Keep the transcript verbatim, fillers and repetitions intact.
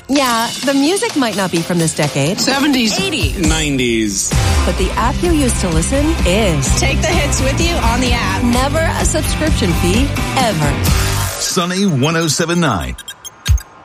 Yeah, the music might not be from this decade. seventies. eighties. nineties. But the app you use to listen is. Take the hits with you on the app. Never a subscription fee, ever. Sunny one oh seven point nine.